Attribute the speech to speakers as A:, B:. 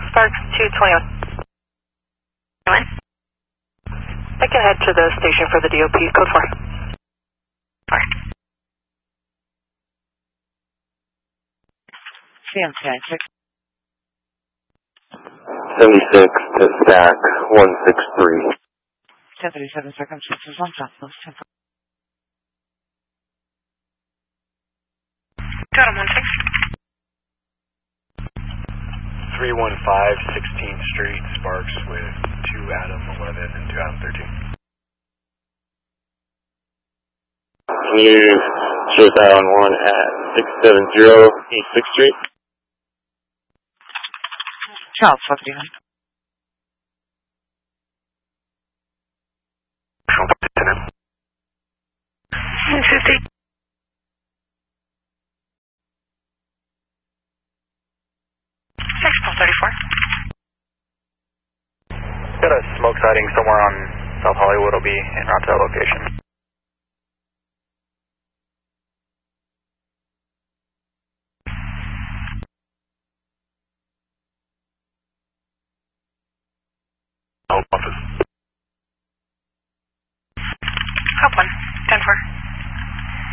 A: Sparks 221. I can head to the station for the DOP, code 4. Alright.
B: CMC 96.
C: 76 to stack 163.
B: 1037 circumstances, one drop, those 10.
A: Totem 16.
D: 315 16th Street, Sparks with 2 Adam 11 and 2 Adam 13.
C: Can you show that on 1 at 670 East 6th Street?
B: Charles 49.
D: Got a smoke sighting somewhere on South Hollywood. Will be en route to that location.